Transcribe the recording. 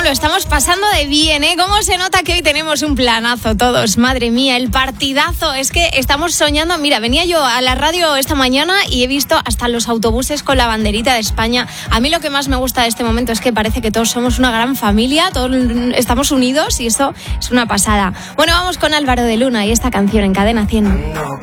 lo estamos pasando de bien, ¿eh? ¿Cómo se nota que hoy tenemos un planazo todos? Madre mía, el partidazo. Es que estamos soñando. Mira, venía yo a la radio esta mañana y he visto hasta los autobuses con la banderita de España. A mí lo que más me gusta de este momento es que parece que todos somos una gran familia, todos estamos unidos y esto es una pasada. Bueno, vamos con Álvaro de Luna y esta canción en Cadena 100.